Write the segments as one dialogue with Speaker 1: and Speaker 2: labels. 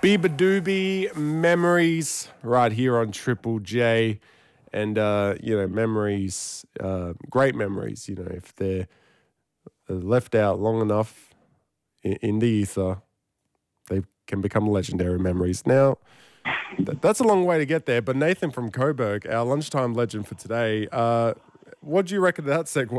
Speaker 1: Biba Doobie memories right here on Triple J. And, memories, great memories, if they're left out long enough in the ether, they can become legendary memories. Now, that's a long way to get there, but Nathan from Coburg, our lunchtime legend for today, what do you reckon of that segue?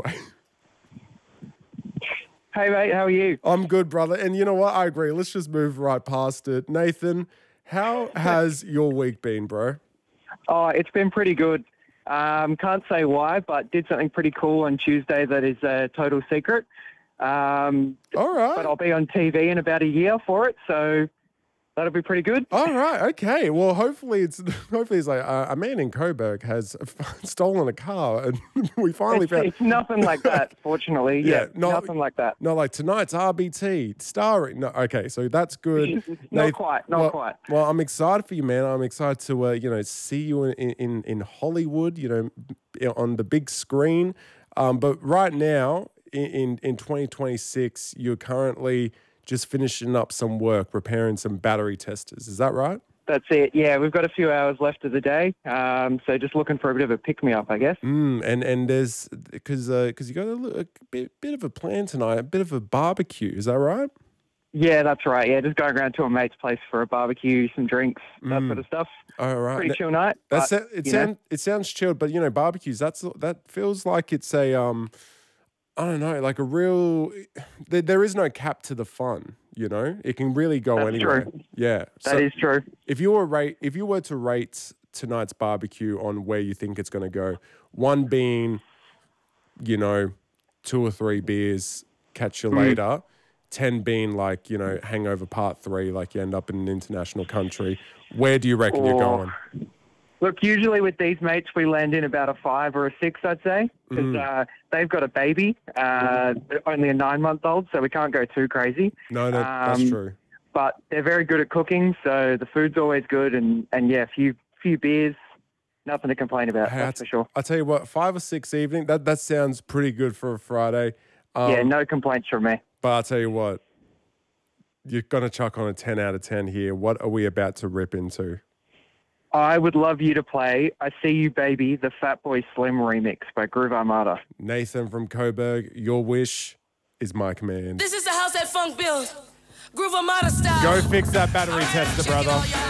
Speaker 2: Hey, mate, how are you?
Speaker 1: I'm good, brother. And you know what? I agree. Let's just move right past it. Nathan, how has your week been, bro?
Speaker 2: Oh, it's been pretty good. Can't say why, but did something pretty cool on Tuesday that is a total secret.
Speaker 1: All right.
Speaker 2: But I'll be on TV in about a year for it, so that'll be pretty good.
Speaker 1: All right. Okay. Well, hopefully it's like a man in Coburg has stolen a car, and we finally found.
Speaker 2: It's nothing like that, fortunately. Yeah, nothing like that.
Speaker 1: No, like tonight's RBT starring. No, okay. So that's good.
Speaker 2: Not quite.
Speaker 1: Well, I'm excited for you, man. I'm excited to see you in Hollywood. On the big screen. But right now in 2026, you're currently just finishing up some work, repairing some battery testers. Is that right?
Speaker 2: That's it. Yeah, we've got a few hours left of the day, so just looking for a bit of a pick-me-up, I guess.
Speaker 1: And there's because you got a bit of a plan tonight, a bit of a barbecue. Is that right?
Speaker 2: Yeah, that's right. Yeah, just going around to a mate's place for a barbecue, some drinks, that sort of stuff.
Speaker 1: All right.
Speaker 2: Pretty chill night.
Speaker 1: It sounds chilled, but barbecues. That feels like it's a I don't know, like a real. There is no cap to the fun. It can really go anywhere.
Speaker 2: True.
Speaker 1: Yeah,
Speaker 2: that is true.
Speaker 1: If you were to rate tonight's barbecue on where you think it's going to go, one being, 2 or 3 beers, catch you later. 10 being like, hangover part 3, like you end up in an international country. Where do you reckon you're going?
Speaker 2: Look, usually with these mates, we land in about a 5 or a 6, I'd say, because they've got a baby, only a 9-month-old, so we can't go too crazy.
Speaker 1: No, that's true.
Speaker 2: But they're very good at cooking, so the food's always good, and yeah, a few beers, nothing to complain about, that's for sure.
Speaker 1: I'll tell you what, 5 or 6 evening, that sounds pretty good for a Friday.
Speaker 2: Yeah, no complaints from me.
Speaker 1: But I'll tell you what, you're going to chuck on a 10 out of 10 here. What are we about to rip into?
Speaker 2: I would love you to play I See You Baby, the Fatboy Slim remix by Groove Armada.
Speaker 1: Nathan from Coburg, your wish is my command.
Speaker 3: This is the house that funk builds. Groove Armada style.
Speaker 1: Go fix that battery tester, brother.